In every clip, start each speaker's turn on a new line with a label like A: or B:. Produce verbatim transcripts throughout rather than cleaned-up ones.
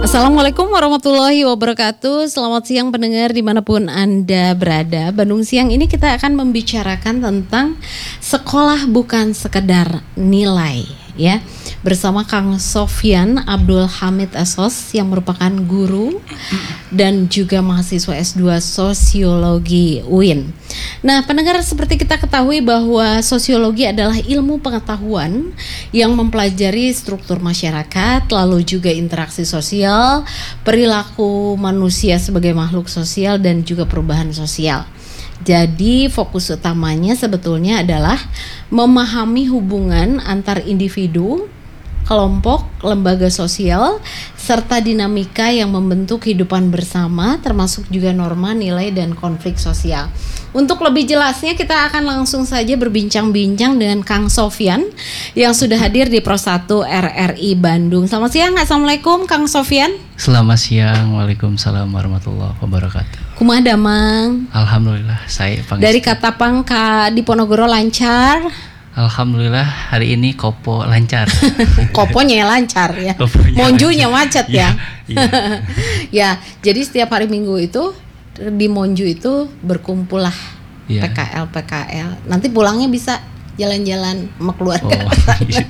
A: Assalamualaikum warahmatullahi wabarakatuh. Selamat siang pendengar dimanapun Anda berada. Bandung Siang ini kita akan membicarakan tentang sekolah bukan sekedar nilai, ya, bersama Kang Sofyan Abdul Hamid Esos yang merupakan guru dan juga mahasiswa S dua Sosiologi U I N. Nah, pendengar, seperti kita ketahui bahwa sosiologi adalah ilmu pengetahuan yang mempelajari struktur masyarakat, lalu juga interaksi sosial, perilaku manusia sebagai makhluk sosial dan juga perubahan sosial. Jadi fokus utamanya sebetulnya adalah memahami hubungan antar individu, kelompok, lembaga sosial, serta dinamika yang membentuk kehidupan bersama, termasuk juga norma, nilai, dan konflik sosial. Untuk lebih jelasnya kita akan langsung saja berbincang-bincang dengan Kang Sofyan yang sudah hadir di Pro satu R R I Bandung. Selamat siang, Assalamualaikum Kang Sofyan.
B: Selamat siang, Waalaikumsalam warahmatullahi wabarakatuh.
A: Kumaha damang?
B: Alhamdulillah, saya panggil
A: dari Katapang ka Diponegoro lancar.
B: Alhamdulillah hari ini kopo lancar.
A: Koponya lancar ya.
B: Koponya
A: Monjunya
B: lancar.
A: macet ya.
B: Ya, ya.
A: Ya, jadi setiap hari Minggu itu di Monju itu berkumpul lah
B: Ya.
A: P K L P K L. Nanti pulangnya bisa jalan-jalan sama keluarga.
B: Oh, iya.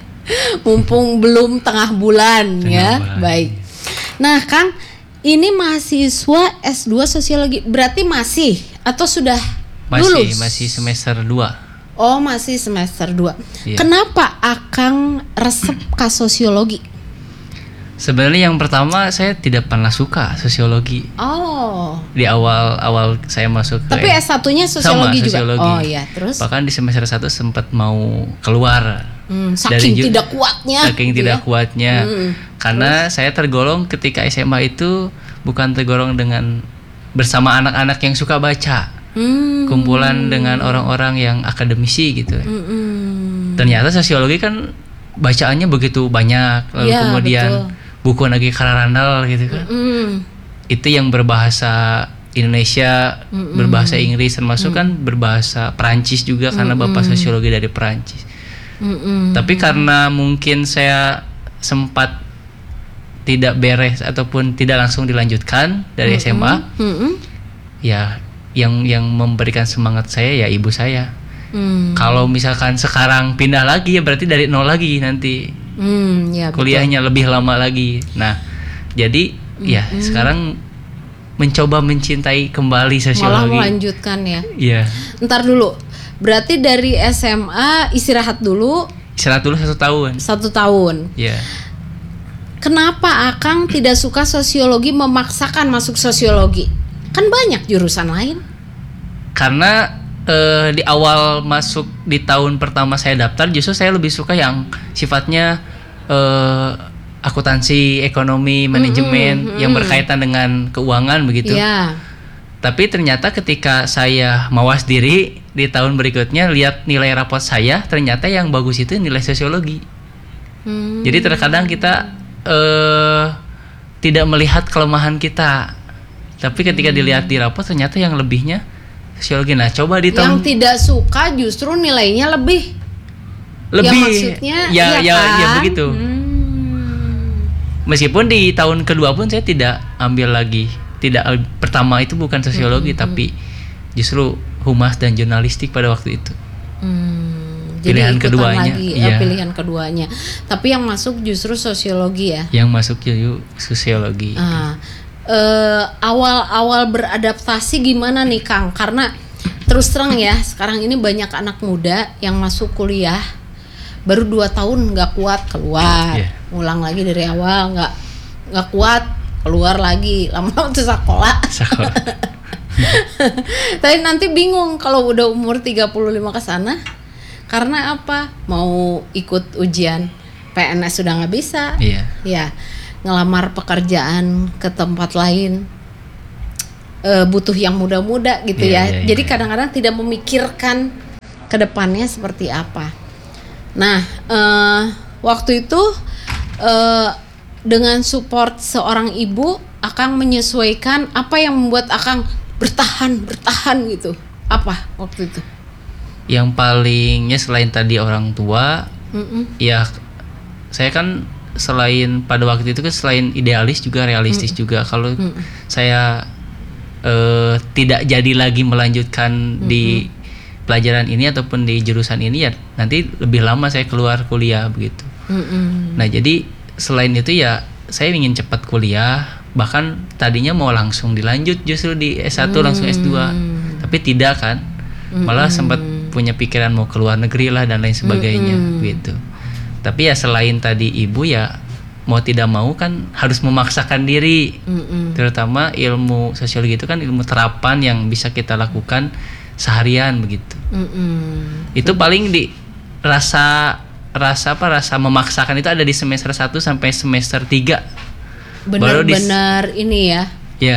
A: Mumpung belum tengah bulan.
B: Tengah
A: Ya.
B: bulan.
A: Baik. Nah, Kang, ini mahasiswa S dua Sosiologi berarti masih atau sudah
B: Masih
A: lulus?
B: masih semester dua.
A: Oh, masih semester dua.
B: Iya.
A: Kenapa Akang resep ke sosiologi?
B: Sebenarnya yang pertama saya tidak pernah suka sosiologi.
A: Oh.
B: Di awal-awal saya masuk ke
A: Tapi S satunya sosiologi
B: sama,
A: juga.
B: sosiologi.
A: Oh iya, terus
B: Bahkan di semester satu sempat mau keluar.
A: hmm, saking
B: ju-
A: tidak kuatnya.
B: Saking
A: gitu
B: tidak
A: ya.
B: kuatnya.
A: Hmm,
B: Karena saya tergolong ketika S M A itu bukan tergolong dengan bersama anak-anak yang suka baca.
A: Hmm.
B: Kumpulan dengan orang-orang yang akademisi gitu.
A: Hmm, hmm.
B: Ternyata sosiologi kan bacaannya begitu banyak, lalu
A: Ya,
B: kemudian
A: betul.
B: buku lagi kararandal gitu kan.
A: Hmm.
B: Itu yang berbahasa Indonesia,
A: Mm-mm.
B: berbahasa Inggris, termasuk kan berbahasa Perancis juga karena bapak sosiologi dari Perancis.
A: Hmm, hmm.
B: Tapi karena mungkin saya sempat tidak beres ataupun tidak langsung dilanjutkan dari S M A,
A: Hmm, hmm.
B: ya yang yang memberikan semangat saya ya ibu saya.
A: Hmm.
B: Kalau misalkan sekarang pindah lagi ya berarti dari nol lagi nanti
A: Hmm, ya, betul.
B: kuliahnya lebih lama lagi. Nah, jadi ya sekarang mencoba mencintai kembali
A: Malah
B: sosiologi.
A: melanjutkan ya.
B: Iya.
A: Ntar dulu. Berarti dari S M A istirahat dulu
B: Istirahat dulu satu tahun.
A: satu tahun.
B: Ya.
A: Kenapa Akang tidak suka sosiologi, memaksakan masuk sosiologi? Kan banyak jurusan lain.
B: Karena eh, di awal masuk di tahun pertama saya daftar justru saya lebih suka yang sifatnya eh, akuntansi, ekonomi, manajemen yang berkaitan dengan keuangan begitu.
A: Iya.
B: Tapi ternyata ketika saya mawas diri di tahun berikutnya lihat nilai rapot saya, ternyata yang bagus itu nilai sosiologi.
A: Hmm.
B: Jadi terkadang kita eh, tidak melihat kelemahan kita, tapi ketika dilihat di rapot ternyata yang lebihnya sosiologi. Nah, coba di
A: Yang
B: tahun
A: tidak suka justru nilainya lebih.
B: lebih
A: Ya maksudnya
B: ya
A: iya
B: ya,
A: kan?
B: ya begitu.
A: Hmm.
B: Meskipun di tahun kedua pun saya tidak ambil lagi, tidak pertama itu bukan sosiologi
A: Hmm,
B: tapi justru humas dan jurnalistik pada waktu itu.
A: Hmm. Jadi
B: Pilihan
A: ikutan
B: keduanya,
A: lagi,
B: iya.
A: eh, pilihan keduanya. Tapi yang masuk justru sosiologi ya.
B: Yang masuk jadi sosiologi.
A: Ah, eh, awal-awal beradaptasi gimana nih Kang? Karena terus terang ya, sekarang ini banyak anak muda yang masuk kuliah baru dua tahun nggak kuat keluar,
B: Yeah.
A: ulang lagi dari awal nggak nggak kuat keluar lagi, lama-lama tuh sekolah.
B: Sekolah.
A: Tapi nanti bingung kalau udah umur tiga puluh lima ke sana. Karena apa? Mau ikut ujian P N S sudah nggak bisa.
B: Iya.
A: Ya, ngelamar pekerjaan ke tempat lain e, butuh yang muda-muda gitu
B: Iya,
A: ya.
B: iya,
A: Jadi
B: iya.
A: kadang-kadang tidak memikirkan ke depannya seperti apa. Nah, eh, waktu itu eh, dengan support seorang ibu, Akang menyesuaikan apa yang membuat Akang bertahan, bertahan gitu. Apa waktu itu?
B: Yang palingnya selain tadi orang tua,
A: Mm-mm.
B: ya saya kan selain pada waktu itu kan selain idealis juga realistis mm. juga. Kalau mm. saya uh, tidak jadi lagi melanjutkan mm. di pelajaran ini ataupun di jurusan ini, ya nanti lebih lama saya keluar kuliah begitu. Mm. Nah jadi selain itu ya saya ingin cepat kuliah, bahkan tadinya mau langsung dilanjut justru di S satu mm. langsung S dua, tapi tidak kan, malah mm. sempat punya pikiran mau keluar negeri lah dan lain sebagainya mm. gitu. Tapi ya selain tadi ibu, ya mau tidak mau kan harus memaksakan diri. Mm-mm. Terutama ilmu sosiologi itu kan ilmu terapan yang bisa kita lakukan seharian begitu. Mm-mm. Itu paling di rasa rasa apa rasa memaksakan itu ada di semester satu sampai semester tiga.
A: Benar-benar ini ya.
B: Ya.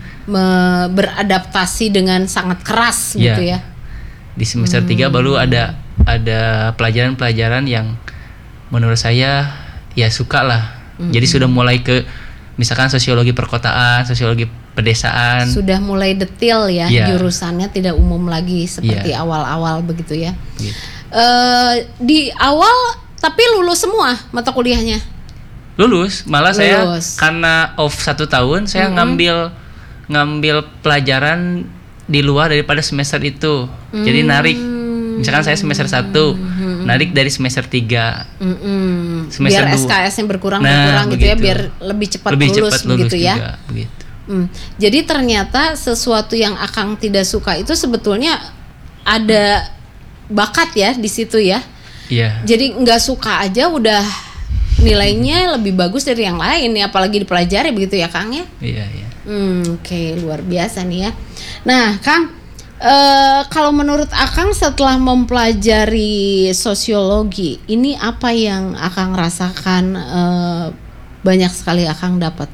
A: Me- beradaptasi dengan sangat keras
B: ya.
A: Gitu ya.
B: Di semester hmm. tiga baru ada ada pelajaran-pelajaran yang menurut saya ya suka lah. Hmm. Jadi sudah mulai ke misalkan sosiologi perkotaan, sosiologi pedesaan.
A: Sudah mulai detail ya, ya. Jurusannya tidak umum lagi seperti ya. Awal-awal begitu ya. Gitu. Uh, di awal tapi lulus semua mata kuliahnya.
B: Lulus, malah lulus. Saya karena off satu tahun saya hmm. ngambil ngambil pelajaran di luar daripada semester itu. Mm. Jadi narik. Misalkan saya semester satu, mm. narik dari semester tiga. Mm-mm. Semester
A: biar S K S-nya berkurang
B: nah,
A: berkurang
B: begitu.
A: gitu ya, biar lebih cepat
B: lebih
A: lulus,
B: cepat lulus
A: begitu
B: juga,
A: ya.
B: Begitu.
A: Mm. Jadi ternyata sesuatu yang Akang tidak suka itu sebetulnya ada bakat ya di situ ya.
B: Iya.
A: Jadi nggak suka aja udah nilainya lebih bagus dari yang lain ya, apalagi dipelajari begitu ya Kang ya.
B: Iya, iya.
A: Hmm, oke, okay, luar biasa nih ya. Nah, Kang, uh, kalau menurut Akang setelah mempelajari sosiologi, ini apa yang Akang rasakan uh, banyak sekali Akang dapat?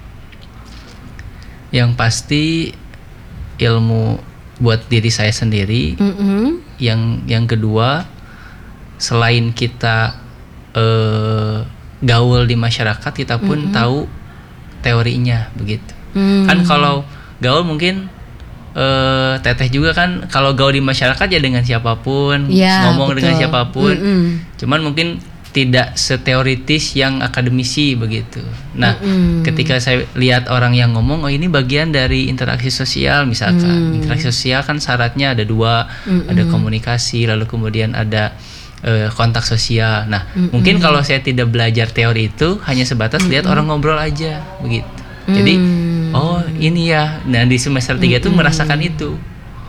B: Yang pasti ilmu buat diri saya sendiri. Mm-hmm. Yang yang kedua, selain kita uh, gaul di masyarakat, kita pun mm-hmm. tahu teorinya begitu. Hmm. Kan kalau gaul mungkin uh, teteh juga kan kalau gaul di masyarakat ya dengan siapapun, ya, ngomong betul. Dengan siapapun. Mm-mm. Cuman mungkin tidak seteoritis yang akademisi begitu. Nah, Mm-mm. ketika saya lihat orang yang ngomong, oh ini bagian dari interaksi sosial misalkan. Mm. Interaksi sosial kan syaratnya ada dua, Mm-mm. ada komunikasi, lalu kemudian ada uh, kontak sosial. Nah, Mm-mm. mungkin kalau saya tidak belajar teori itu hanya sebatas Mm-mm. lihat orang ngobrol aja begitu. Jadi hmm. oh ini ya, nah di semester tiga tuh hmm. merasakan itu.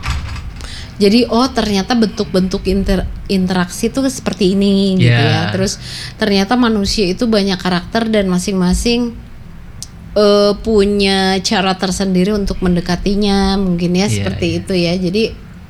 A: Jadi oh ternyata bentuk-bentuk inter, interaksi tuh seperti ini gitu
B: yeah.
A: ya. Terus ternyata manusia itu banyak karakter dan masing-masing uh, punya cara tersendiri untuk mendekatinya mungkin ya, yeah, seperti yeah. itu ya. Jadi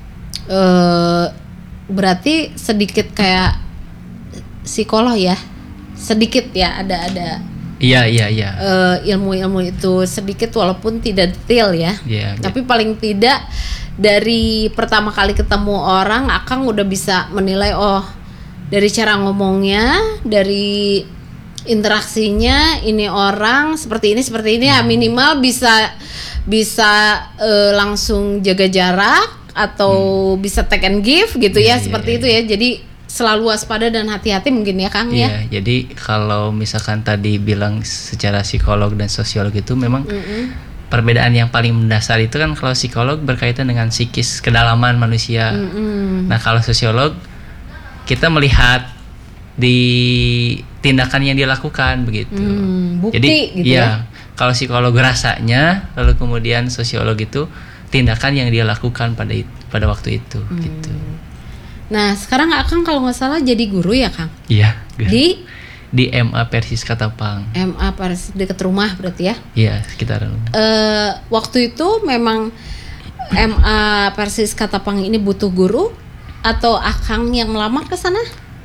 A: uh, berarti sedikit kayak psikolog ya, sedikit ya ada ada.
B: Iya iya iya.
A: Uh, ilmu-ilmu itu sedikit walaupun tidak detail ya.
B: Yeah,
A: Tapi yeah. paling tidak dari pertama kali ketemu orang, Akang udah bisa menilai oh dari cara ngomongnya, dari interaksinya ini orang seperti ini seperti ini ya, minimal bisa bisa uh, langsung jaga jarak atau hmm. bisa take and give gitu yeah, ya, yeah, seperti yeah. itu ya. Jadi selalu waspada dan hati-hati mungkin ya Kang
B: iya,
A: ya.
B: Jadi kalau misalkan tadi bilang secara psikolog dan sosiolog itu memang mm-hmm. perbedaan yang paling mendasar itu kan kalau psikolog berkaitan dengan psikis kedalaman manusia. Mm-hmm. Nah kalau sosiolog kita melihat di tindakan yang dilakukan begitu.
A: Mm, bukti
B: Jadi
A: gitu
B: ya, ya kalau psikolog rasanya, lalu kemudian sosiolog itu tindakan yang dia lakukan pada pada waktu itu mm. gitu.
A: Nah sekarang Akang kalau nggak salah jadi guru ya Kang?
B: Iya.
A: Di?
B: Di M A Persis Katapang.
A: M A Persis dekat rumah berarti ya?
B: Iya sekitaran.
A: Uh, waktu itu memang M A Persis Katapang ini butuh guru atau Akang yang melamar ke sana?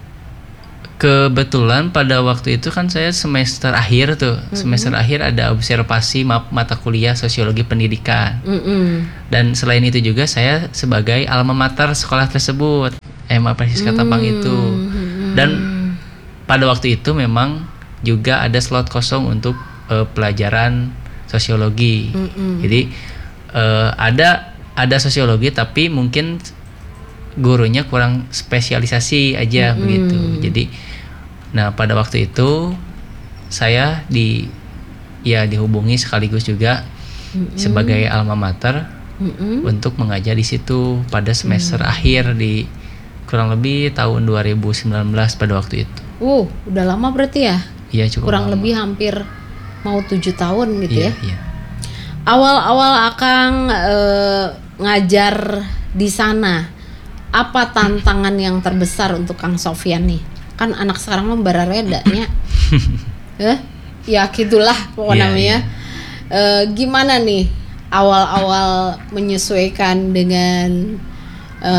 B: Kebetulan pada waktu itu kan saya semester akhir tuh, mm-hmm. semester akhir ada observasi mata kuliah sosiologi pendidikan. Mm-hmm. Dan selain itu juga saya sebagai alma mater sekolah tersebut, M A Persis Katapang mm-hmm. itu. Dan pada waktu itu memang juga ada slot kosong untuk uh, pelajaran sosiologi. Mm-hmm. Jadi uh, ada ada sosiologi tapi mungkin gurunya kurang spesialisasi aja mm-hmm. begitu. Jadi nah pada waktu itu saya di ya dihubungi sekaligus juga mm-hmm. sebagai alma mater mm-hmm. untuk mengajar di situ pada semester mm. akhir di kurang lebih tahun dua ribu sembilan belas pada waktu itu.
A: Uh, udah lama berarti ya?
B: Iya, cukup
A: kurang
B: lama.
A: lebih hampir mau tujuh tahun gitu
B: iya,
A: ya.
B: Iya.
A: Awal-awal Akang eh, ngajar di sana, apa tantangan yang terbesar untuk Kang Sofyan nih? Kan anak sekarang mah bararedanya. eh, ya gitulah pokoknya namanya.
B: Yeah,
A: yeah. E, gimana nih awal-awal menyesuaikan dengan e,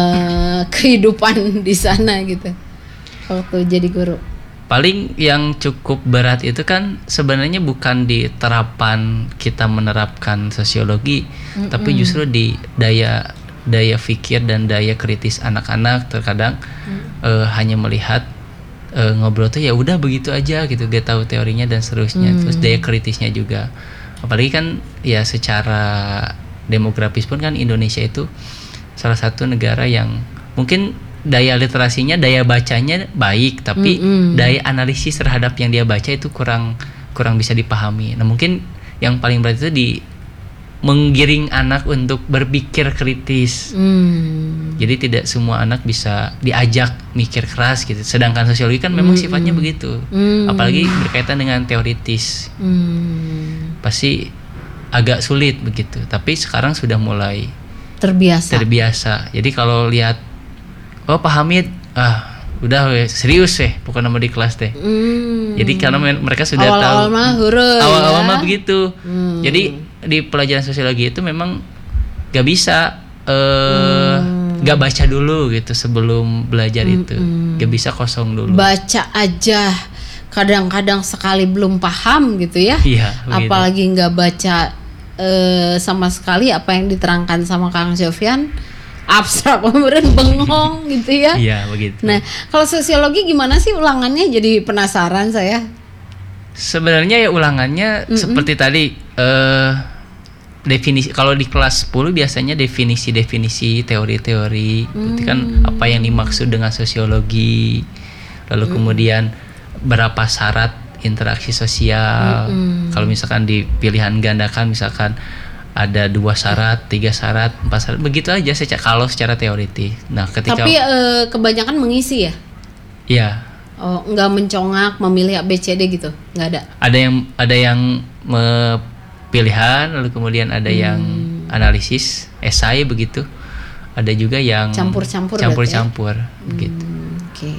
A: kehidupan di sana gitu waktu jadi guru?
B: Paling yang cukup berat itu kan sebenarnya bukan di terapan kita menerapkan sosiologi, mm-mm. tapi justru di daya daya pikir dan daya kritis anak-anak. Terkadang mm. e, hanya melihat Uh, ngobrol tuh ya udah begitu aja gitu, gak tahu teorinya dan seterusnya. Hmm. Terus daya kritisnya juga, apalagi kan ya secara demografis pun kan Indonesia itu salah satu negara yang mungkin daya literasinya, daya bacanya baik, tapi hmm. daya analisis terhadap yang dia baca itu kurang kurang bisa dipahami. Nah mungkin yang paling berat itu di menggiring anak untuk berpikir kritis. Hmm. Jadi tidak semua anak bisa diajak mikir keras gitu. Sedangkan sosiologi kan memang hmm. sifatnya begitu. Hmm. Apalagi berkaitan dengan teoritis. Hmm. Pasti agak sulit begitu. Tapi sekarang sudah mulai
A: terbiasa.
B: Terbiasa. Jadi kalau lihat oh Pak Hamid, ah udah we, serius weh, bukan nama di kelas teh. Hmm. Jadi karena mereka sudah
A: awal-awal
B: tahu.
A: Mah huruf,
B: awal-awal
A: ya?
B: mah begitu. Hmm. Jadi di pelajaran sosiologi itu memang gak bisa uh, hmm. gak baca dulu gitu sebelum belajar hmm. itu. Gak bisa kosong dulu.
A: Baca aja kadang-kadang sekali belum paham gitu ya.
B: Iya.
A: Apalagi gak baca uh, sama sekali apa yang diterangkan sama Kang Sofyan. Abstrak, kemudian bengong gitu ya.
B: Iya begitu.
A: Nah kalau sosiologi gimana sih ulangannya? Jadi penasaran saya.
B: Sebenarnya ya ulangannya mm-hmm. seperti tadi uh, definisi. Kalau di kelas sepuluh biasanya definisi-definisi teori-teori, mm. itu kan apa yang dimaksud dengan sosiologi. Lalu mm. kemudian berapa syarat interaksi sosial. Mm-hmm. Kalau misalkan di pilihan ganda kan misalkan ada dua syarat, tiga syarat, empat syarat, begitu aja secara kalau secara teoritis. Nah, ketika
A: tapi e, kebanyakan mengisi ya?
B: Iya.
A: Oh, nggak mencongak, memilih A B C D gitu, nggak ada?
B: Ada yang ada yang me- pilihan, lalu kemudian ada hmm. yang analisis, esai begitu. Ada juga yang
A: campur-campur,
B: campur-campur,
A: ya?
B: begitu.
A: Hmm, Oke. Okay.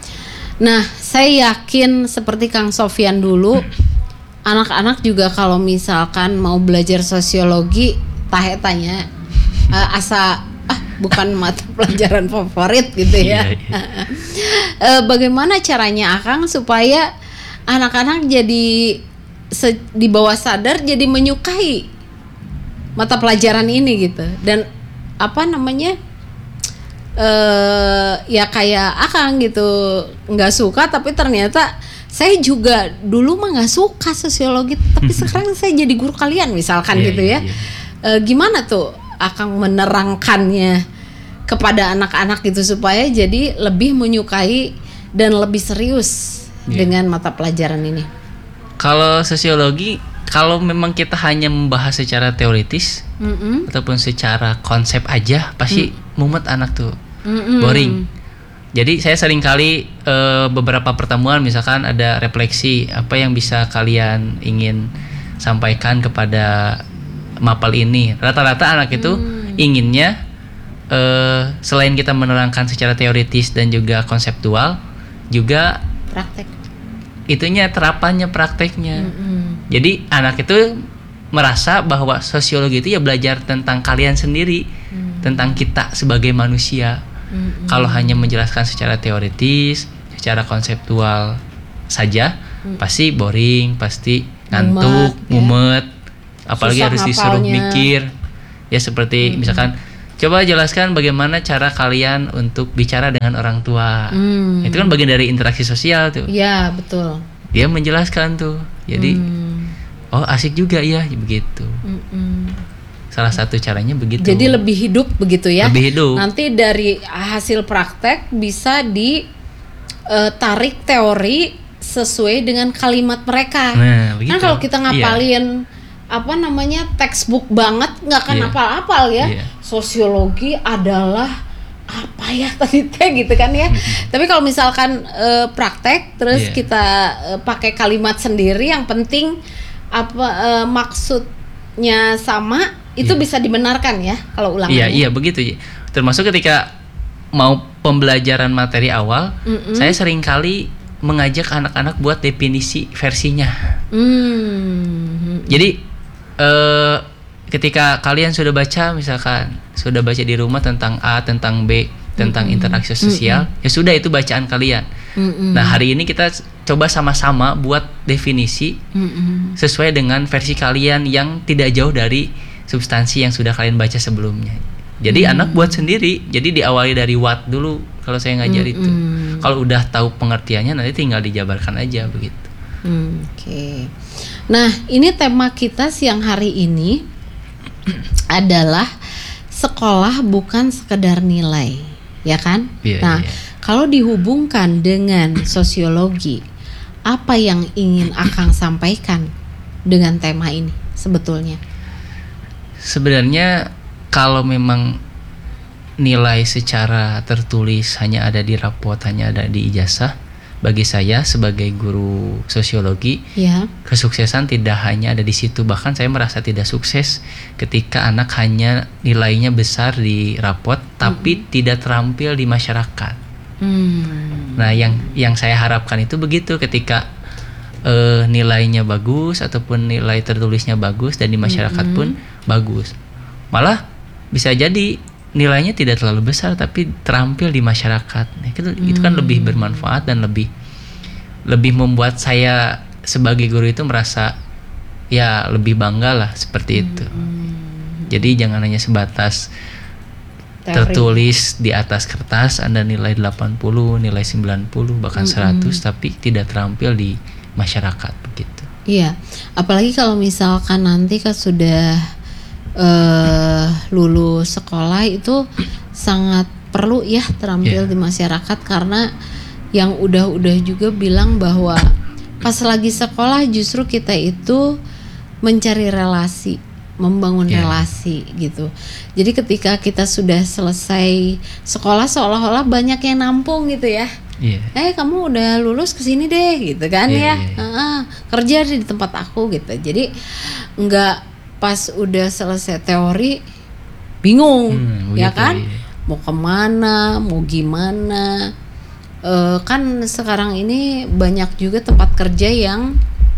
A: Nah, saya yakin seperti Kang Sofyan dulu. Anak-anak juga kalau misalkan mau belajar sosiologi tahe-tanya uh, asa ah bukan mata pelajaran favorit gitu ya.
B: Iya, iya.
A: uh, bagaimana caranya Akang supaya anak-anak jadi se- di bawah sadar jadi menyukai mata pelajaran ini gitu, dan apa namanya uh, ya kayak Akang gitu nggak suka tapi ternyata saya juga dulu mah nggak suka sosiologi, tapi sekarang saya jadi guru kalian misalkan yeah, gitu ya. Yeah, yeah. E, gimana tuh Akang menerangkannya kepada anak-anak gitu supaya jadi lebih menyukai dan lebih serius yeah. dengan mata pelajaran ini?
B: Kalau sosiologi, kalau memang kita hanya membahas secara teoritis mm-hmm. ataupun secara konsep aja, pasti mm. mumet anak tuh, mm-hmm. boring. Jadi saya sering kali e, beberapa pertemuan misalkan ada refleksi apa yang bisa kalian ingin sampaikan kepada mapel ini. Rata-rata anak itu hmm. inginnya e, selain kita menerangkan secara teoritis dan juga konseptual, juga
A: praktek.
B: Itunya terapannya prakteknya. Hmm. Jadi anak itu merasa bahwa sosiologi itu ya belajar tentang kalian sendiri, hmm. tentang kita sebagai manusia. Mm-hmm. Kalau hanya menjelaskan secara teoritis, secara konseptual saja, mm. pasti boring, pasti ngantuk, mumet, mumet ya. Apalagi susah harus disuruh ngapalnya. Mikir. Ya seperti mm-hmm. misalkan, coba jelaskan bagaimana cara kalian untuk bicara dengan orang tua. Mm. Itu kan bagian dari interaksi sosial tuh.
A: Iya, betul.
B: Dia menjelaskan tuh. Jadi, mm. oh asik juga ya, begitu. Mm-mm. Salah satu caranya begitu.
A: Jadi lebih hidup begitu ya.
B: Lebih hidup.
A: Nanti dari hasil praktek bisa ditarik uh, teori sesuai dengan kalimat mereka.
B: Nah, begitu.
A: Kan kalau kita
B: Iya.
A: ngapalin apa namanya textbook banget nggak akan
B: Iya.
A: hafal-hafal ya.
B: Iya.
A: Sosiologi adalah apa ya tadi teh gitu kan ya. Tapi kalau misalkan eh, praktek terus
B: Iya.
A: kita eh, pakai kalimat sendiri, yang penting apa eh, maksudnya sama, itu
B: Iya.
A: bisa dibenarkan ya kalau ulangannya.
B: Iya, iya begitu. Termasuk ketika mau pembelajaran materi awal,
A: Mm-mm.
B: saya seringkali mengajak anak-anak buat definisi versinya.
A: Hmm.
B: Jadi eh, ketika kalian sudah baca, misalkan sudah baca di rumah tentang A, tentang B, tentang interaksi sosial, ya sudah itu bacaan kalian.
A: Mm-mm.
B: Nah, hari ini kita coba sama-sama buat definisi
A: Mm-mm.
B: sesuai dengan versi kalian yang tidak jauh dari substansi yang sudah kalian baca sebelumnya. Jadi anak buat sendiri. Jadi diawali dari what dulu kalau saya ngajar itu.
A: Mm-mm.
B: Kalau udah tahu pengertiannya nanti tinggal dijabarkan aja begitu.
A: Hmm, Oke. Nah, ini tema kita siang hari ini adalah sekolah bukan sekedar nilai, ya kan?
B: Iya,
A: Nah,
B: iya.
A: kalau dihubungkan dengan sosiologi, apa yang ingin Akang sampaikan dengan tema ini sebetulnya?
B: Sebenarnya kalau memang nilai secara tertulis hanya ada di rapot, hanya ada di ijazah, bagi saya sebagai guru sosiologi,
A: Ya.
B: kesuksesan tidak hanya ada di situ. Bahkan saya merasa tidak sukses ketika anak hanya nilainya besar di rapot tapi tidak terampil di masyarakat.
A: Hmm.
B: Nah, yang yang saya harapkan itu begitu, ketika eh, nilainya bagus ataupun nilai tertulisnya bagus dan di masyarakat pun bagus. Malah bisa jadi nilainya tidak terlalu besar tapi terampil di masyarakat. Nah, itu, itu kan lebih bermanfaat dan lebih lebih membuat saya sebagai guru itu merasa ya lebih bangga lah seperti itu. Jadi jangan hanya sebatas
A: Teori.
B: tertulis di atas kertas Anda nilai delapan puluh, nilai sembilan puluh, bahkan seratus tapi tidak terampil di masyarakat begitu.
A: Iya, apalagi kalau misalkan nanti kan sudah eh, lulus sekolah, itu sangat perlu ya terampil
B: Iya.
A: di masyarakat, karena yang udah-udah juga bilang bahwa pas lagi sekolah justru kita itu mencari relasi, membangun
B: Iya.
A: relasi gitu. Jadi ketika kita sudah selesai sekolah seolah-olah banyak yang nampung gitu ya.
B: Iya.
A: Eh kamu udah lulus kesini deh gitu kan
B: Iya,
A: ya.
B: iya, iya.
A: Heeh, kerja di tempat aku gitu. Jadi nggak pas udah selesai teori bingung
B: Hmm,
A: ya
B: begitu,
A: kan,
B: iya.
A: mau kemana, mau gimana. Eh, kan sekarang ini banyak juga tempat kerja yang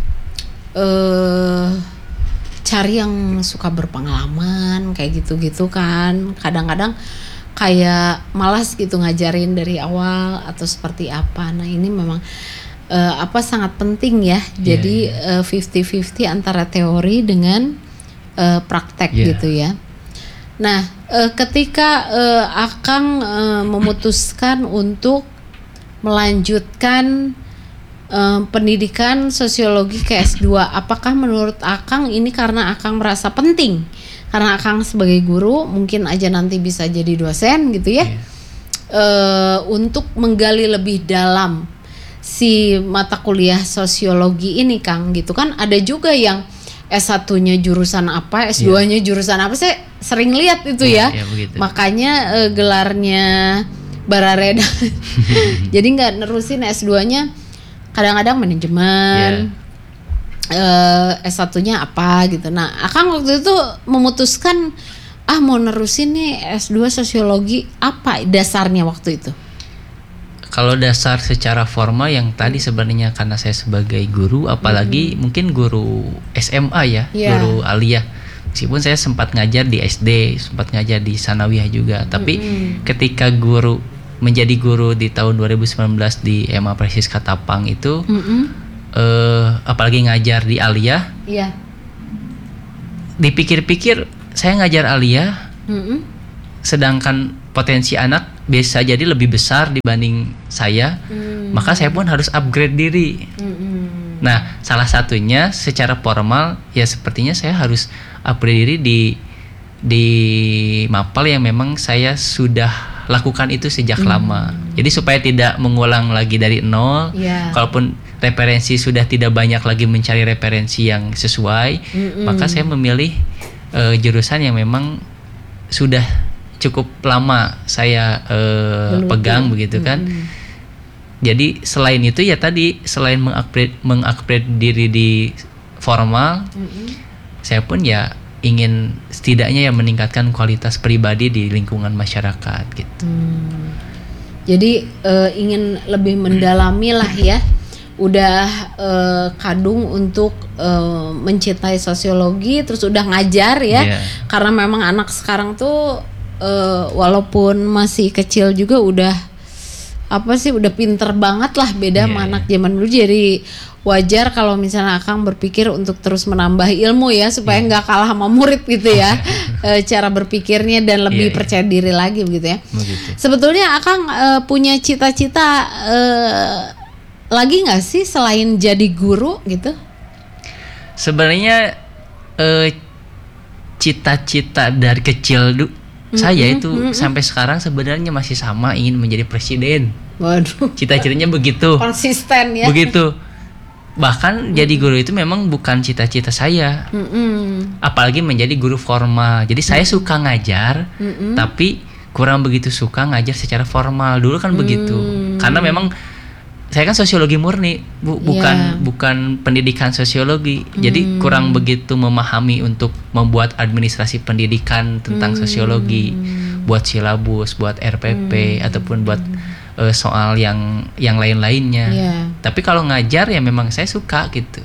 A: eh cari yang suka berpengalaman kayak gitu-gitu kan. Kadang-kadang kayak malas gitu ngajarin dari awal atau seperti apa. Nah, ini memang eh, apa sangat penting ya. Jadi eh, fifty-fifty antara teori dengan eh, praktek
B: Iya.
A: gitu ya. Nah, eh, ketika eh, Akang eh, memutuskan untuk melanjutkan eh, pendidikan sosiologi ke S dua, apakah menurut Akang ini karena Akang merasa penting? Karena Akang sebagai guru mungkin aja nanti bisa jadi dosen gitu ya.
B: Iya.
A: Eh, untuk menggali lebih dalam si mata kuliah sosiologi ini, Kang, gitu kan. Ada juga yang S satunya jurusan apa, S duanya jurusan apa, saya sering lihat itu
B: Iya,
A: ya.
B: iya, begitu.
A: Makanya eh, gelarnya Barareda. Jadi nggak nerusin S duanya, kadang-kadang manajemen. eh, S satunya apa gitu. Nah, Akang waktu itu memutuskan ah mau nerusin nih S dua sosiologi, apa dasarnya waktu itu?
B: Kalau dasar secara formal yang tadi sebenarnya karena saya sebagai guru, apalagi mungkin guru S M A ya,
A: Iya.
B: guru aliyah. Meskipun saya sempat ngajar di S D, sempat ngajar di sanawiyah juga, tapi ketika guru menjadi guru di tahun dua ribu sembilan belas di M A Presis Katapang itu,
A: Mm-mm.
B: eh, apalagi ngajar di aliyah,
A: Iya.
B: dipikir-pikir saya ngajar aliyah,
A: Mm-mm.
B: sedangkan potensi anak bisa jadi lebih besar dibanding saya,
A: Mm.
B: maka saya pun harus upgrade diri.
A: Mm-mm.
B: Nah, salah satunya secara formal ya sepertinya saya harus upgrade diri di di Mapal yang memang saya sudah lakukan itu sejak hmm. lama. Jadi supaya tidak mengulang lagi dari nol.
A: Yeah.
B: Kalaupun referensi sudah tidak banyak lagi mencari referensi yang sesuai, mm-mm. maka saya memilih uh, jurusan yang memang sudah cukup lama saya uh, pegang begitu kan. Mm-mm. Jadi selain itu ya tadi selain mengupgrade mengupgrade diri di formal, mm-hmm. saya pun ya ingin setidaknya ya meningkatkan kualitas pribadi di lingkungan masyarakat gitu.
A: Hmm. Jadi uh, ingin lebih mendalami lah ya. Udah uh, kadung untuk uh, mencintai sosiologi, terus udah ngajar ya. Yeah. Karena memang anak sekarang tuh uh, walaupun masih kecil juga udah apa sih udah pinter banget lah, beda yeah, sama anak yeah. zaman dulu. Jadi wajar kalau misalnya Akang berpikir untuk terus menambah ilmu ya supaya nggak yeah. kalah sama murid gitu ya. e, cara berpikirnya dan lebih yeah, percaya yeah. diri lagi begitu ya. Begitu. Sebetulnya Akang e, punya cita-cita e, lagi nggak sih selain jadi guru gitu?
B: Sebenarnya e, cita-cita dari kecil du, mm-hmm, saya itu mm-hmm. sampai sekarang sebenarnya masih sama, ingin menjadi presiden.
A: Waduh.
B: Cita-citanya begitu.
A: Konsisten ya.
B: Begitu. Bahkan mm-hmm. jadi guru itu memang bukan cita-cita saya. Mm-hmm. Apalagi menjadi guru formal. Jadi mm-hmm. saya suka ngajar, mm-hmm. tapi kurang begitu suka ngajar secara formal. Dulu kan mm-hmm. begitu. Karena memang saya kan sosiologi murni, bu, bukan yeah. bukan pendidikan sosiologi. Mm-hmm. Jadi kurang begitu memahami untuk membuat administrasi pendidikan tentang mm-hmm. sosiologi, buat silabus, buat R P P mm-hmm. ataupun buat uh, soal yang yang lain-lainnya. Yeah. Tapi kalau ngajar ya memang saya suka gitu.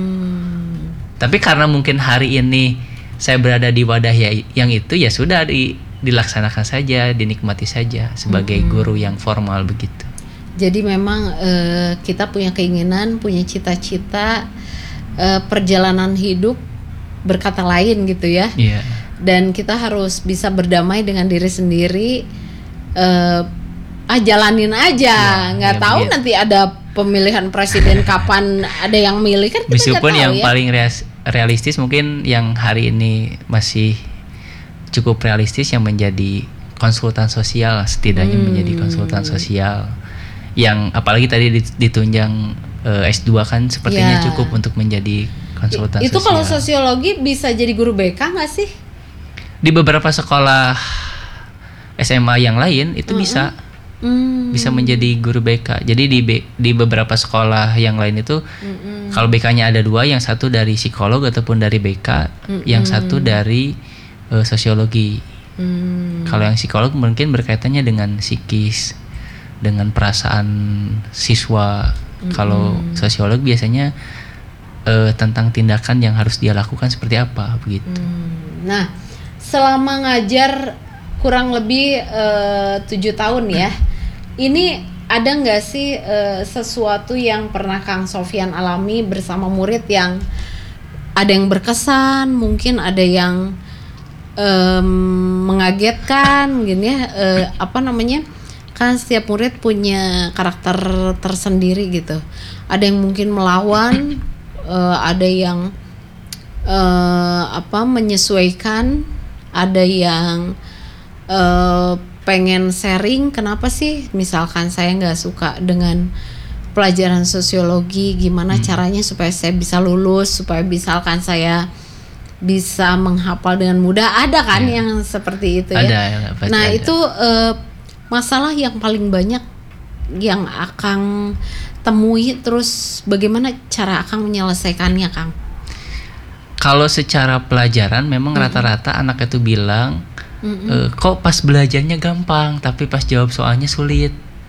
B: Hmm. Tapi karena mungkin hari ini saya berada di wadah ya, yang itu ya sudah di, dilaksanakan saja, dinikmati saja sebagai hmm. guru yang formal begitu.
A: Jadi memang uh, kita punya keinginan, punya cita-cita uh, perjalanan hidup berkata lain gitu ya.
B: Yeah.
A: Dan kita harus bisa berdamai dengan diri sendiri. Uh, ah jalanin aja, nggak ya, tahu begitu. Nanti ada pemilihan presiden kapan ada yang milih kan kita
B: meskipun yang
A: ya.
B: Paling realistis mungkin yang hari ini masih cukup realistis yang menjadi konsultan sosial, setidaknya hmm. menjadi konsultan sosial yang apalagi tadi ditunjang uh, S dua kan sepertinya ya. Cukup untuk menjadi konsultan
A: I, itu
B: sosial.
A: Kalau sosiologi bisa jadi guru B K nggak sih?
B: Di beberapa sekolah S M A yang lain itu mm-hmm. bisa Hmm. bisa menjadi guru B K. Jadi di B, di beberapa sekolah yang lain itu mm-hmm. kalau B K-nya ada dua, yang satu dari psikolog ataupun dari B K, mm-hmm. yang satu dari uh, sosiologi. Mm. Kalau yang psikolog mungkin berkaitannya dengan psikis, dengan perasaan siswa. Mm-hmm. Kalau sosiolog biasanya uh, tentang tindakan yang harus dia lakukan seperti apa begitu.
A: Mm. Nah, selama ngajar kurang lebih uh, tujuh tahun ya. Ini ada nggak sih uh, sesuatu yang pernah Kang Sofyan alami bersama murid yang ada yang berkesan, mungkin ada yang um, mengagetkan, gini ya? Uh, apa namanya? Kan setiap murid punya karakter tersendiri gitu. Ada yang mungkin melawan, uh, ada yang uh, apa menyesuaikan, ada yang uh, pengen sharing kenapa sih misalkan saya nggak suka dengan pelajaran sosiologi, gimana hmm. caranya supaya saya bisa lulus, supaya misalkan saya bisa menghafal dengan mudah, ada kan ya. Yang seperti itu
B: ada,
A: ya,
B: ya
A: nah
B: ada.
A: Itu uh, masalah yang paling banyak yang Akang temui, terus bagaimana cara Akang menyelesaikannya, Kang?
B: Kalau secara pelajaran memang hmm. rata-rata anak itu bilang Uh, kok pas belajarnya gampang tapi pas jawab soalnya sulit.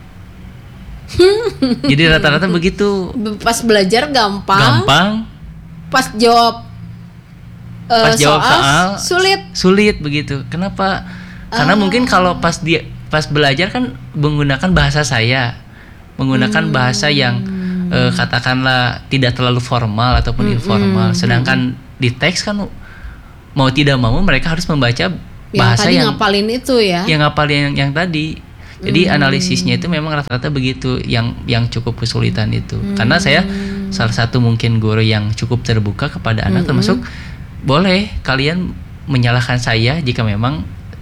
B: Jadi rata-rata begitu.
A: Pas belajar gampang,
B: gampang.
A: Pas jawab uh,
B: pas jawab soal, soal
A: sulit.
B: Sulit begitu. Kenapa? Karena uh. mungkin kalau pas dia pas belajar kan menggunakan bahasa saya, menggunakan hmm. bahasa yang uh, katakanlah tidak terlalu formal ataupun hmm. informal. Sedangkan hmm. di teks kan mau tidak mau mereka harus membaca bahasa yang, yang
A: ngapalin itu ya,
B: yang ngapalin yang, yang tadi. Jadi hmm. analisisnya itu memang rata-rata begitu, yang yang cukup kesulitan itu. Hmm. Karena saya salah satu mungkin guru yang cukup terbuka kepada anak, hmm. termasuk boleh kalian menyalahkan saya jika memang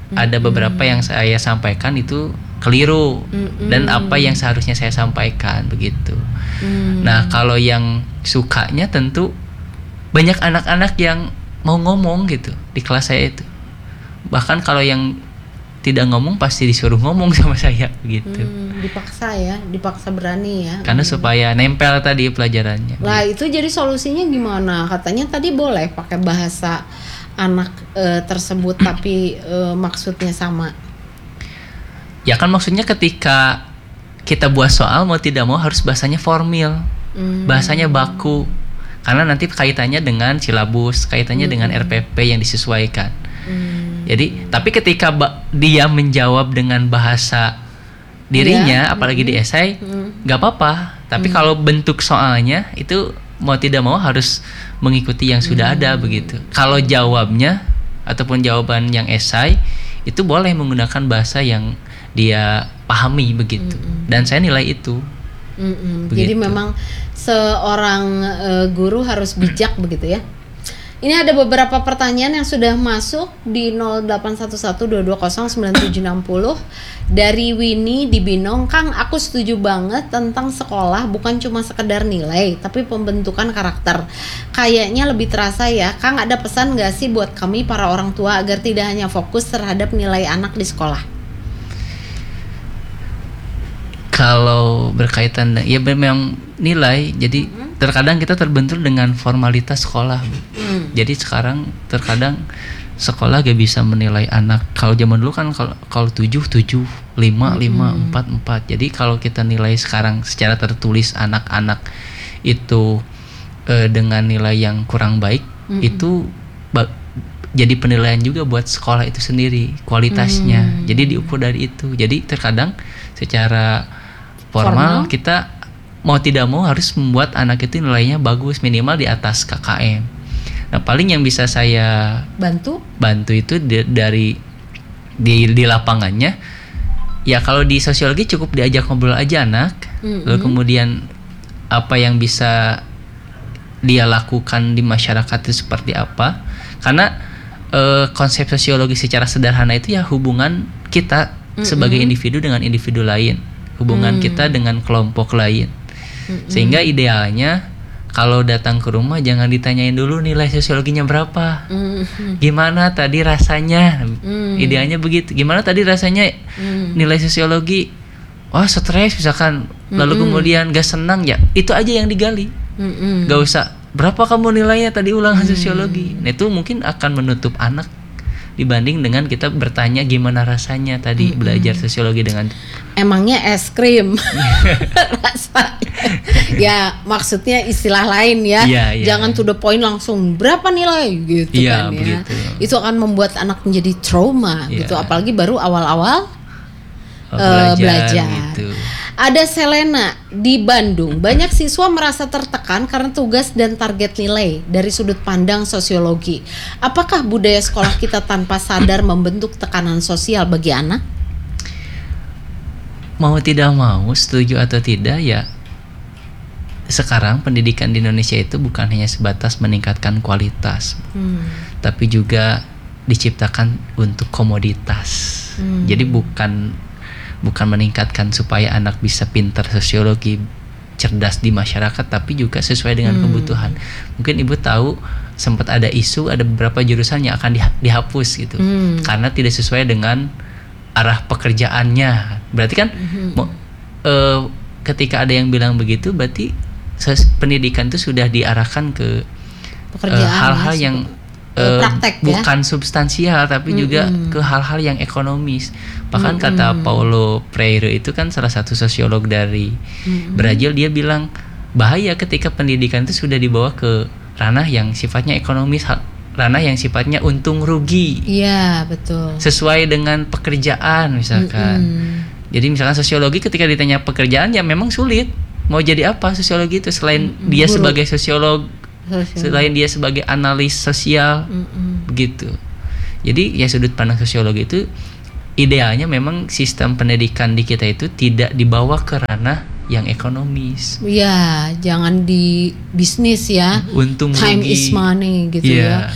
B: ada beberapa yang saya sampaikan itu keliru
A: Mm-mm.
B: dan apa yang seharusnya saya sampaikan begitu.
A: Mm.
B: Nah, kalau yang sukanya tentu banyak anak-anak yang mau ngomong gitu di kelas saya itu. Bahkan kalau yang tidak ngomong pasti disuruh ngomong sama saya gitu.
A: Hmm, dipaksa ya, dipaksa berani ya.
B: Karena
A: Hmm.
B: supaya nempel tadi pelajarannya.
A: Lah itu jadi solusinya gimana? Katanya tadi boleh pakai bahasa anak eh, tersebut tapi eh, maksudnya sama.
B: Ya kan maksudnya ketika kita buat soal mau tidak mau harus bahasanya formal.
A: Hmm.
B: Bahasanya baku. Karena nanti kaitannya dengan silabus, kaitannya
A: Hmm.
B: dengan R P P yang disesuaikan.
A: Hmm.
B: Jadi, tapi ketika ba- dia menjawab dengan bahasa dirinya,
A: Iya.
B: apalagi di esai,
A: Hmm.
B: nggak apa-apa. Tapi kalau bentuk soalnya itu mau tidak mau harus mengikuti yang sudah ada begitu. Kalau jawabnya ataupun jawaban yang esai itu boleh menggunakan bahasa yang dia pahami begitu. Dan saya nilai itu.
A: Mm-mm.
B: Begitu.
A: Jadi memang seorang eh, guru harus bijak begitu ya. Ini ada beberapa pertanyaan yang sudah masuk di nol delapan satu satu dua dua nol sembilan tujuh enam nol dari Winnie di Binong. Kang, aku setuju banget tentang sekolah bukan cuma sekedar nilai tapi pembentukan karakter. Kayaknya lebih terasa ya. Kang, ada pesan gak sih buat kami para orang tua agar tidak hanya fokus terhadap nilai anak di sekolah?
B: Kalau berkaitan dengan- ya memang nilai, jadi terkadang kita terbentur dengan formalitas sekolah.
A: Hmm.
B: Jadi sekarang terkadang sekolah gak bisa menilai anak. Kalau zaman dulu kan kalau kalau tujuh tujuh, lima lima, empat empat. Jadi kalau kita nilai sekarang secara tertulis anak-anak itu eh, dengan nilai yang kurang baik,
A: Mm-mm.
B: itu ba- jadi penilaian juga buat sekolah itu sendiri kualitasnya.
A: Hmm.
B: Jadi diukur dari itu. Jadi terkadang secara formal,
A: Formal.
B: kita mau tidak mau harus membuat anak itu nilainya bagus minimal di atas K K M. Nah, paling yang bisa saya
A: Bantu?
B: bantu itu di- dari di di lapangannya. Ya kalau di sosiologi cukup diajak ngobrol aja anak.
A: Mm-mm.
B: Lalu kemudian apa yang bisa dia lakukan di masyarakat itu seperti apa? Karena eh, konsep sosiologi secara sederhana itu ya hubungan kita sebagai individu dengan individu lain, hubungan
A: Mm.
B: kita dengan kelompok lain.
A: Mm-mm.
B: Sehingga idealnya kalau datang ke rumah jangan ditanyain dulu nilai sosiologinya berapa.
A: Mm-mm.
B: Gimana tadi rasanya?
A: Mm.
B: Idealnya begitu. Gimana tadi rasanya
A: Mm.
B: nilai sosiologi? Wah, stres misalkan. Lalu
A: Mm-mm.
B: kemudian gak senang ya. Itu aja yang digali.
A: Mm-mm.
B: Gak usah berapa kamu nilainya tadi ulangan sosiologi. Nah, itu mungkin akan menutup anak dibanding dengan kita bertanya gimana rasanya tadi belajar sosiologi dengan
A: Emangnya es krim rasanya. Ya maksudnya istilah lain ya.
B: Iya, iya.
A: Jangan to the point langsung berapa nilai gitu
B: Iya,
A: kan ya.
B: begitu.
A: Itu akan membuat anak menjadi trauma
B: Iya.
A: gitu. Apalagi baru awal-awal
B: oh,
A: eh,
B: belajar,
A: belajar.
B: gitu.
A: Ada Selena di Bandung. Banyak siswa merasa tertekan karena tugas dan target nilai dari sudut pandang sosiologi. Apakah budaya sekolah kita tanpa sadar membentuk tekanan sosial bagi anak?
B: Mau tidak mau, setuju atau tidak ya, sekarang pendidikan di Indonesia itu bukan hanya sebatas meningkatkan kualitas,
A: Hmm.
B: tapi juga diciptakan untuk komoditas.
A: Hmm.
B: Jadi bukan bukan meningkatkan supaya anak bisa pintar sosiologi, cerdas di masyarakat, tapi juga sesuai dengan
A: Hmm.
B: kebutuhan. Mungkin ibu tahu sempat ada isu ada beberapa jurusan yang akan diha- dihapus gitu,
A: Hmm.
B: karena tidak sesuai dengan arah pekerjaannya. Berarti kan
A: Hmm.
B: mo- eh, ketika ada yang bilang begitu, berarti ses- pendidikan itu sudah diarahkan ke eh,
A: Pekerjaan
B: hal-hal
A: ya,
B: yang
A: eh,
B: eh,
A: praktek ya.
B: bukan substansial, tapi juga
A: Mm-mm.
B: ke hal-hal yang ekonomis. Bahkan
A: Mm-mm.
B: kata Paulo Freire itu kan salah satu sosiolog dari
A: Mm-mm.
B: Brazil, dia bilang bahaya ketika pendidikan itu sudah dibawa ke ranah yang sifatnya ekonomis, ha- ranah yang sifatnya untung rugi
A: Iya betul.
B: sesuai dengan pekerjaan misalkan.
A: Mm-mm.
B: Jadi misalkan sosiologi ketika ditanya pekerjaan ya memang sulit. Mau jadi apa sosiologi itu selain
A: Mm-mm.
B: dia
A: Guru.
B: sebagai sosiolog,
A: Sosial.
B: selain dia sebagai analis sosial,
A: Mm-mm.
B: begitu. Jadi ya sudut pandang sosiologi itu idealnya memang sistem pendidikan di kita itu tidak dibawa ke ranah yang ekonomis.
A: Iya, jangan di bisnis ya.
B: Untung
A: Time
B: rugi.
A: is money gitu
B: Iya.
A: ya. Ah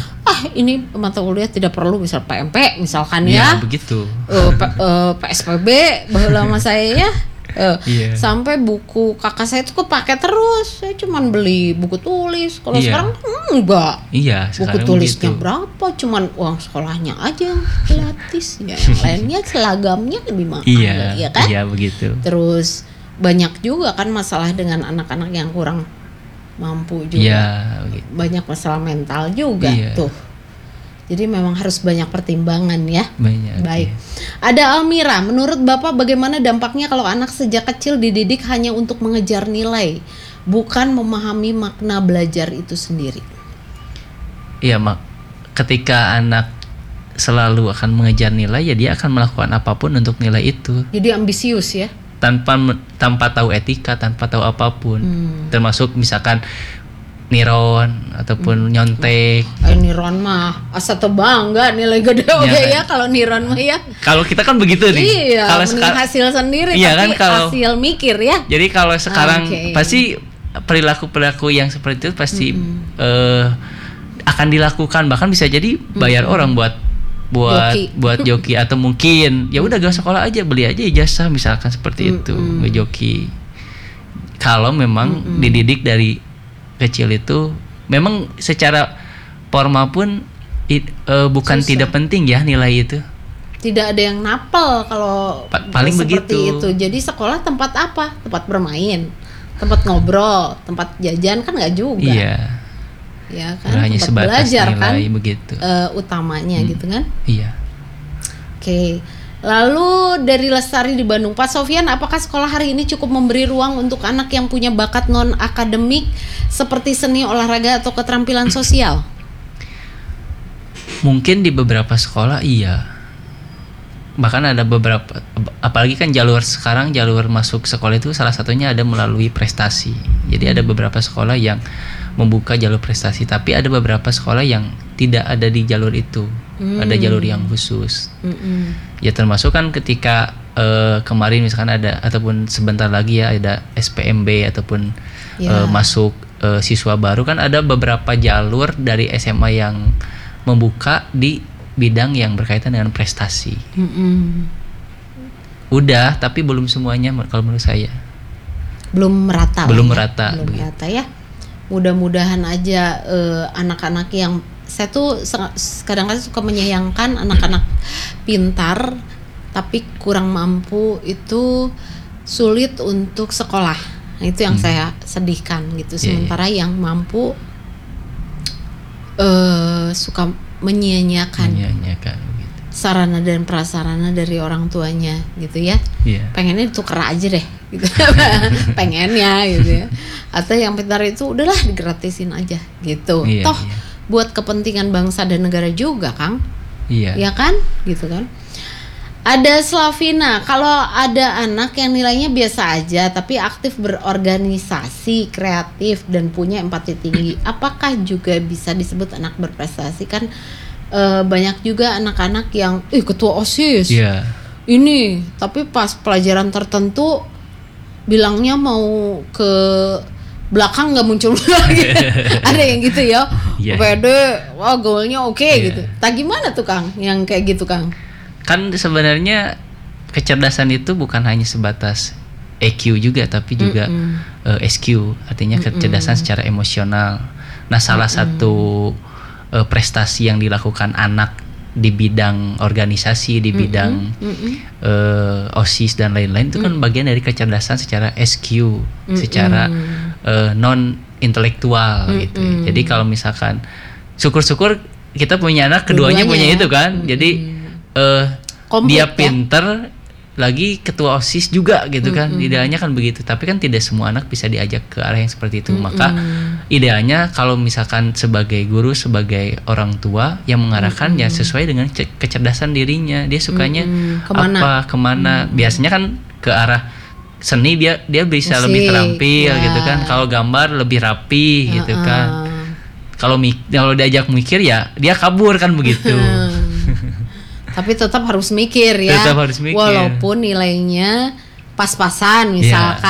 A: ini mata kuliah tidak perlu, misal P M P misalkan
B: Iya,
A: ya,
B: begitu.
A: uh, P- uh, P S P B bahwa lama saya ya. Uh,
B: Iya.
A: Sampai buku kakak saya itu kepake terus. Saya cuman beli buku tulis. Kalau
B: Iya.
A: sekarang hmm, enggak.
B: Iya,
A: Buku
B: sekarang
A: tulisnya
B: begitu.
A: berapa? Cuman uang sekolahnya aja yang gratis. Ya, yang lainnya seragamnya lebih mahal,
B: Iya,
A: ya kan?
B: iya begitu.
A: Terus banyak juga kan masalah dengan anak-anak yang kurang mampu juga.
B: Iya, begitu.
A: Banyak masalah mental juga
B: Iya.
A: tuh. Jadi memang harus banyak pertimbangan ya.
B: Banyak.
A: Baik.
B: iya.
A: Ada Almira, menurut Bapak bagaimana dampaknya kalau anak sejak kecil dididik hanya untuk mengejar nilai, bukan memahami makna belajar itu sendiri?
B: Iya, mak. Ketika anak selalu akan mengejar nilai, ya dia akan melakukan apapun untuk nilai itu,
A: Jadi ambisius ya.
B: tanpa tanpa tahu etika, tanpa tahu apapun.
A: Hmm.
B: Termasuk misalkan niron ataupun nyontek.
A: Eh, Niron mah asa teu bangga nilai gede oke
B: Iya.
A: ya kalau Niron mah ya.
B: Kalau kita kan begitu nih.
A: Iya,
B: Kalau
A: mending
B: sekarang,
A: hasil sendiri
B: Iya
A: tapi
B: kan, kalau-
A: hasil mikir ya.
B: jadi kalau sekarang
A: Oke.
B: pasti perilaku-perilaku yang seperti itu pasti eh, akan dilakukan, bahkan bisa jadi bayar orang buat buat
A: Joki.
B: buat joki atau mungkin ya udah gak sekolah aja, beli aja ijazah misalkan seperti itu, ngejoki. Kalau memang dididik dari kecil itu memang secara formal pun it- eh, bukan
A: Susah.
B: tidak penting ya nilai itu.
A: Tidak ada yang napel kalau
B: Pa- paling
A: seperti
B: begitu.
A: itu. Jadi sekolah tempat apa? Tempat bermain, tempat ngobrol, tempat jajan kan nggak juga.
B: Iya.
A: Ya kan,
B: Hanya
A: tempat
B: sebatas
A: belajar kan
B: nilai begitu.
A: eh, utamanya gitu kan.
B: Iya.
A: Oke. Lalu dari Lestari di Bandung, Pak Sofyan, apakah sekolah hari ini cukup memberi ruang untuk anak yang punya bakat non akademik seperti seni, olahraga atau keterampilan sosial?
B: Mungkin di beberapa sekolah iya. Bahkan ada beberapa, apalagi kan jalur sekarang, jalur masuk sekolah itu salah satunya ada melalui prestasi. Jadi ada beberapa sekolah yang membuka jalur prestasi, tapi ada beberapa sekolah yang tidak ada di jalur itu. Ada jalur yang khusus.
A: Mm-mm.
B: Ya termasuk kan ketika eh, kemarin misalkan ada ataupun sebentar lagi ya ada S P M B ataupun
A: Ya.
B: eh, masuk eh, siswa baru, kan ada beberapa jalur dari S M A yang membuka di bidang yang berkaitan dengan prestasi.
A: Mm-mm.
B: Udah, tapi belum semuanya kalau menurut saya.
A: Belum merata. lah
B: Belum
A: ya.
B: merata,
A: Belum
B: begitu.
A: merata ya. Mudah-mudahan aja eh, anak-anak yang saya tuh se- kadang-kadang suka menyayangkan anak-anak pintar tapi kurang mampu itu sulit untuk sekolah. Nah, itu yang
B: Hmm.
A: saya sedihkan gitu.
B: Iya,
A: Sementara yang mampu eh suka menyia-nyiakan
B: Menyanyikan begitu.
A: sarana dan prasarana dari orang tuanya gitu ya.
B: Iya.
A: Pengennya ditukar aja deh gitu. Pengennya gitu ya. Atau yang pintar itu udahlah digratisin aja gitu.
B: Iya,
A: Toh
B: iya.
A: buat kepentingan bangsa dan negara juga, Kang.
B: Iya.
A: Ya kan? Gitu kan. Ada Slavina, kalau ada anak yang nilainya biasa aja tapi aktif berorganisasi, kreatif dan punya empati tinggi, apakah juga bisa disebut anak berprestasi? Kan eh, banyak juga anak-anak yang ih ketua OSIS.
B: Iya.
A: Ini, tapi pas pelajaran tertentu bilangnya mau ke belakang nggak muncul lagi. Ada yang gitu ya.
B: Iya.
A: Pede, wah goalnya oke
B: Iya.
A: gitu. Tak gimana tuh Kang yang kayak gitu Kang?
B: Kan sebenarnya kecerdasan itu bukan hanya sebatas E Q juga, tapi juga eh, S Q, artinya kecerdasan secara emosional. Nah, salah satu eh, prestasi yang dilakukan anak di bidang organisasi, di bidang eh, OSIS dan lain-lain itu kan bagian dari kecerdasan secara S Q, secara eh, non intelektual gitu. Jadi kalau misalkan syukur-syukur kita punya anak keduanya
A: Dua-duanya
B: punya
A: ya.
B: itu kan. Jadi eh
A: Komplit
B: dia
A: ya.
B: pinter lagi ketua OSIS juga gitu kan. Idealnya kan begitu, tapi kan tidak semua anak bisa diajak ke arah yang seperti itu. Maka idealnya kalau misalkan sebagai guru, sebagai orang tua yang mengarahkan ya sesuai dengan ce- kecerdasan dirinya. Dia sukanya
A: Kemana?
B: apa, kemana. Biasanya kan ke arah seni dia dia bisa
A: Musik,
B: lebih terampil
A: ya.
B: gitu kan. Kalau gambar lebih rapi gitu kan. Kalau mik- kalau diajak mikir ya dia kabur kan begitu.
A: Tapi tetap harus mikir ya.
B: Tetap harus mikir.
A: Walaupun nilainya pas-pasan misalkan.